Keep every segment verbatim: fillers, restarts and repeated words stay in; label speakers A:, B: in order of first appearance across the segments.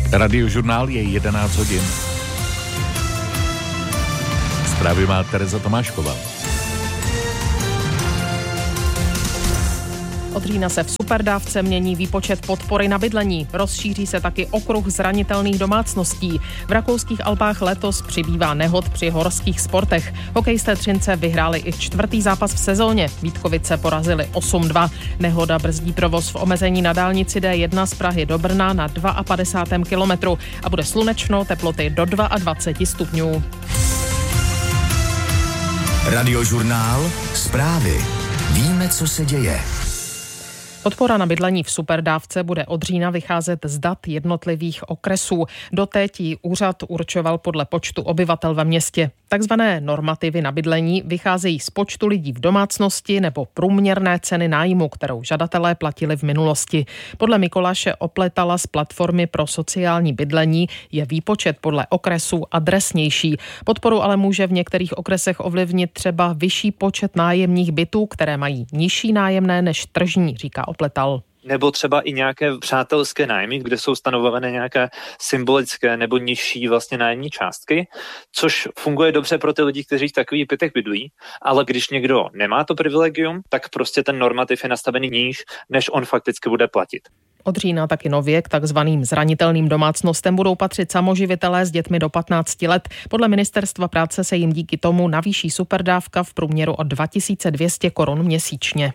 A: Radiožurnál je jedenáct hodin. Zprávy má Tereza Tomášková.
B: Od října se v superdávce mění výpočet podpory na bydlení. Rozšíří se taky okruh zranitelných domácností. V rakouských Alpách letos přibývá nehod při horských sportech. Hokejisté Třince vyhráli i čtvrtý zápas v sezóně. Vítkovice porazili osm dva. Nehoda brzdí provoz v omezení na dálnici D jedna z Prahy do Brna na padesátém druhém kilometru a bude slunečno, teploty do dvacet dva stupňů.
C: Radiožurnál, zprávy. Víme, co se děje.
B: Podpora na bydlení v superdávce bude od října vycházet z dat jednotlivých okresů. Doteď ji úřad určoval podle počtu obyvatel ve městě. Takzvané normativy na bydlení vycházejí z počtu lidí v domácnosti nebo průměrné ceny nájmu, kterou žadatelé platili v minulosti. Podle Mikuláše Opletala z platformy pro sociální bydlení je výpočet podle okresů adresnější. Podporu ale může v některých okresech ovlivnit třeba vyšší počet nájemních bytů, které mají nižší nájemné než tržní, říká Opletal.
D: Nebo třeba i nějaké přátelské nájmy, kde jsou stanovované nějaké symbolické nebo nižší vlastně nájemní částky, což funguje dobře pro ty lidi, kteří v takových bytech bydlí, ale když někdo nemá to privilegium, tak prostě ten normativ je nastavený níž, než on fakticky bude platit.
B: Od října taky nově k takzvaným zranitelným domácnostem budou patřit samoživitelé s dětmi do patnácti let. Podle Ministerstva práce se jim díky tomu navýší superdávka v průměru o dva tisíce dvě stě korun měsíčně.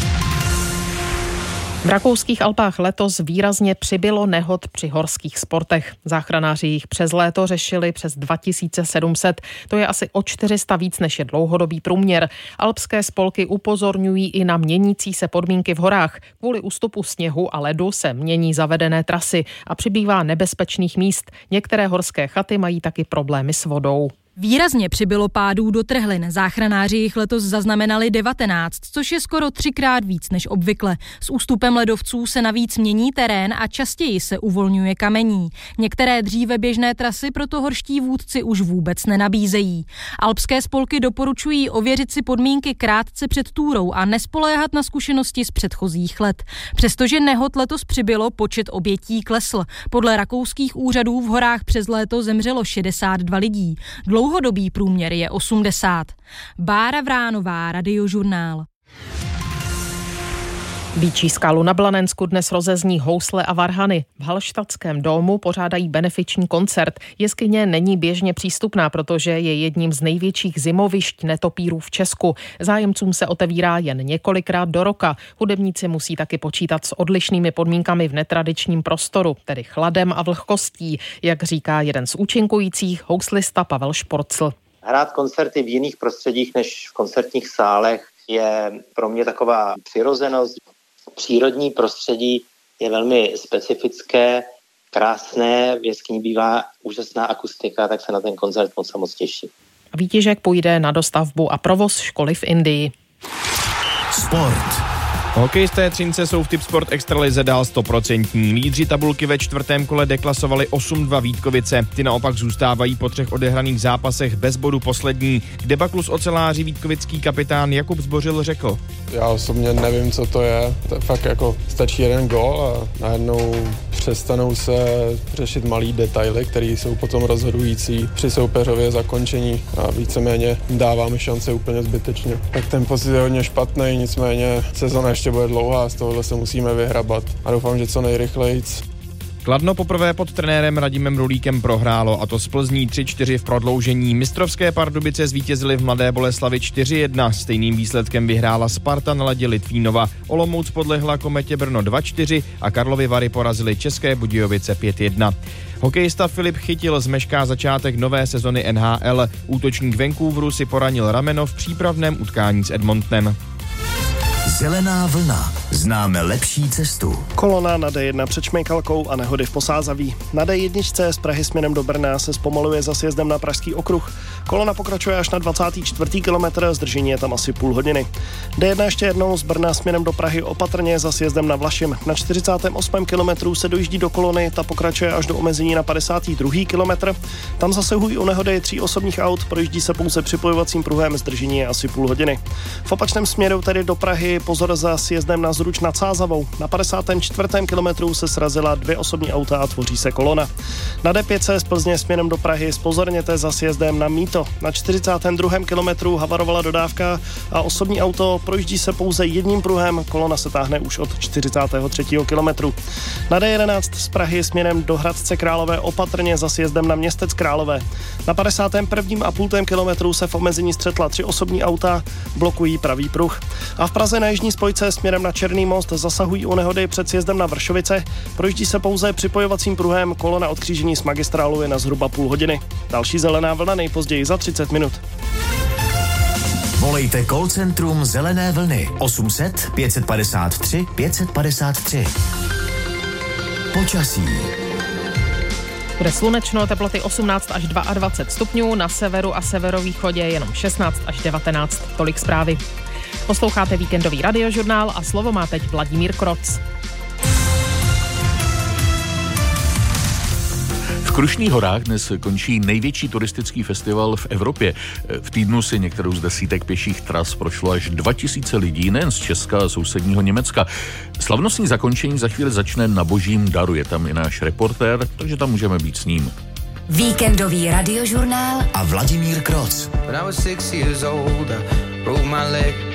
B: V rakouských Alpách letos výrazně přibylo nehod při horských sportech. Záchranáři jich přes léto řešili přes dva tisíce sedm set. To je asi o čtyři sta víc, než je dlouhodobý průměr. Alpské spolky upozorňují i na měnící se podmínky v horách. Kvůli ústupu sněhu a ledu se mění zavedené trasy a přibývá nebezpečných míst. Některé horské chaty mají taky problémy s vodou.
E: Výrazně přibylo pádů do trhlin. Záchranáři jich letos zaznamenali devatenáct, což je skoro třikrát víc než obvykle. S ústupem ledovců se navíc mění terén a častěji se uvolňuje kamení. Některé dříve běžné trasy proto horští vůdci už vůbec nenabízejí. Alpské spolky doporučují ověřit si podmínky krátce před túrou a nespoléhat na zkušenosti z předchozích let. Přestože nehod letos přibylo, počet obětí klesl. Podle rakouských úřadů v horách přes léto zemřelo šedesát dva lidí. Dlouhodobý průměr je osmdesát. Bára Vránová, Radiožurnál.
B: Býčí skalu na Blanensku dnes rozezní housle a varhany. V Hallstattském domu pořádají benefiční koncert. Jeskyně není běžně přístupná, protože je jedním z největších zimovišť netopírů v Česku. Zájemcům se otevírá jen několikrát do roka. Hudebníci musí taky počítat s odlišnými podmínkami v netradičním prostoru, tedy chladem a vlhkostí, jak říká jeden z účinkujících, houslista Pavel Šporcl.
F: Hrát koncerty v jiných prostředích než v koncertních sálech je pro mě taková přirozenost. Přírodní prostředí je velmi specifické, krásné, v jeskyni bývá úžasná akustika, tak se na ten koncert moc a moc těší.
B: Výtěžek půjde na dostavbu a provoz školy v Indii.
C: Sport.
G: Hokejisté Třince jsou v Tipsport extralize dál stoprocentní. Lídři tabulky ve čtvrtém kole deklasovali osm dva Vítkovice. Ty naopak zůstávají po třech odehraných zápasech bez bodu poslední. K debaklu s oceláři vítkovický kapitán Jakub Zbořil řekl:
H: Já osobně nevím, co to je. To je fakt jako stačí jeden gól a najednou přestanou se řešit malý detaily, které jsou potom rozhodující při soupeřově zakončení a víceméně dáváme šance úplně zbytečně. Tak ten pocit je hodně špatný, nicméně sezona ještě bude dlouhá, z tohohle se musíme vyhrabat a doufám, že co nejrychlejc.
G: Kladno poprvé pod trenérem Radimem Rulíkem prohrálo, a to z Plzní tři čtyři v prodloužení. Mistrovské Pardubice zvítězily v Mladé Boleslavi čtyři jedna. Stejným výsledkem vyhrála Sparta na ledě Litvínova. Olomouc podlehla Kometě Brno dva čtyři a Karlovy Vary porazily České Budějovice pět jedna. Hokejista Filip Chytil zmešká začátek nové sezony N H L. Útočník Vancouveru si poranil rameno v přípravném utkání s Edmontonem.
C: Zelená vlna. Známe lepší cestu.
I: Kolona na D jedna před Šmejkalkou a nehody v Posázaví. Na D jedna z Prahy směrem do Brna se zpomaluje za sjezdem na Pražský okruh. Kolona pokračuje až na dvacátý čtvrtý kilometr, zdržení je tam asi půl hodiny. D jedna ještě jednou z Brna směrem do Prahy opatrně za sjezdem na Vlašim. Na čtyřicátém osmém kilometru se dojíždí do kolony, ta pokračuje až do omezení na padesátý druhý kilometr. Tam zasahují u nehody tří osobních aut, projíždí se pouze připojovacím pruhem, zdržení je asi půl hodiny. V opačném směru tedy do Prahy pozor za sjezdem na Zruč nad Sázavou. Na padesátém čtvrtém kilometru se srazila dvě osobní auta a tvoří se kolona. Na D pět z Plzně směrem do Prahy zpozorněte za sjezdem na Mýto. Na čtyřicátém druhém kilometru havarovala dodávka a osobní auto projíždí se pouze jedním pruhem, kolona se táhne už od čtyřicátého třetího kilometru. Na D jedenáct z Prahy směrem do Hradce Králové opatrně za sjezdem na Městec Králové. Na padesátém prvním a půltém kilometru se v omezení střetla tři osobní auta, blokují pravý pruh. A v Praze na jižní spojce směrem na Černý most zasahují u nehody před sjezdem na Vršovice. Projíždí se pouze připojovacím pruhem, kolona od křížení s magistrálou je na zhruba půl hodiny. Další zelená vlna nejpozději za třicet minut.
C: Volejte call centrum Zelené vlny osm set pět padesát tři pět padesát tři. Počasí.
B: Bude slunečno, teploty osmnáct až dvacet dva stupňů, na severu a severovýchodě jenom šestnáct až devatenáct. Tolik zprávy. Posloucháte víkendový radiožurnál a slovo má teď Vladimír Kroc.
A: V Krušných horách dnes končí největší turistický festival v Evropě. V týdnu si některou z desítek pěších tras prošlo až dva tisíce lidí, nejen z Česka a sousedního Německa. Slavnostní zakončení za chvíli začne na Božím daru. Je tam i náš reportér, takže tam můžeme být s ním.
C: Víkendový radiožurnál a Vladimír Kroc.
J: When I was six years old, I broke my leg.